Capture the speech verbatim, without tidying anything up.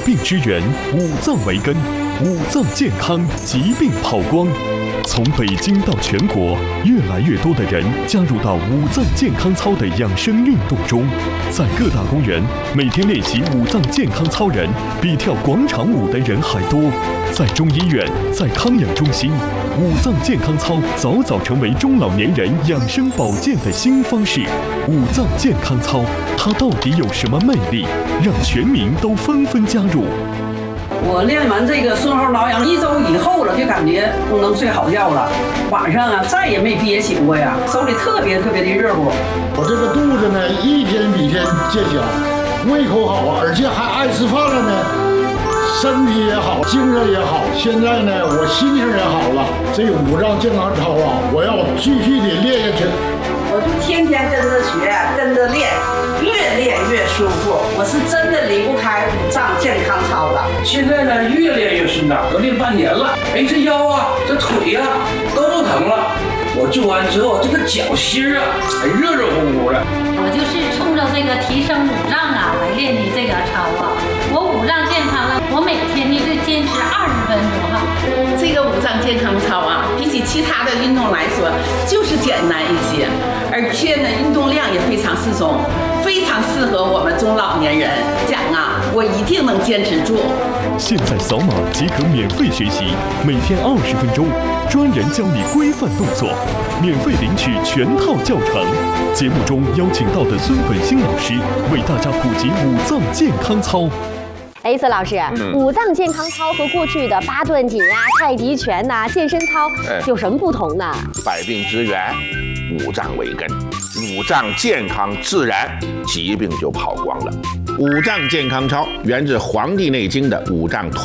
病之源，五脏为根，五脏健康，疾病跑光。从北京到全国，越来越多的人加入到五脏健康操的养生运动中。在各大公园，每天练习五脏健康操人比跳广场舞的人还多。在中医院，在康养中心，五脏健康操早早成为中老年人养生保健的新方式。五脏健康操，它到底有什么魅力，让全民都纷纷加入？ 我练完这个顺后挠痒一周以后了，就感觉都能睡好觉了。晚上啊，再也没憋醒过呀，手里特别特别的热乎。 我这个肚子呢，一天比一天见小，胃口好啊，而且还爱吃饭了呢，身体也好，精神也好。现在呢，我心情也好了。这五脏健康操啊，我要继续的练下去。 我就天天跟着学，跟着练，越练越舒服。我是真的离不开五脏健康操了。 现在呢，越练越顺当，都练半年了。哎，这腰啊，这腿呀、啊，都不疼了。我做完之后，这个脚心啊，还热热乎乎的。 我就是冲着这个提升五脏啊来练的这个操啊。我五脏健康了，我每天呢就坚持二十分钟哈。 这个五脏健康操啊，比起其他的运动来说，就是简单一些，而且呢，运动量也非常适中，非常适合我们中老年人。讲啊，我一定能坚持住。 现在扫码即可免费学习，每天二十分钟，专人教你规范动作，免费领取全套教程。节目中邀请到的孙本兴老师为大家普及五脏健康操。 哎，孙老师， 嗯、 五脏健康操和过去的八段锦呀、太极拳呐、健身操有什么不同呢？ 百病之源，五脏为根，五脏健康自然，疾病就跑光了。五脏健康操源自《黄帝内经》的五脏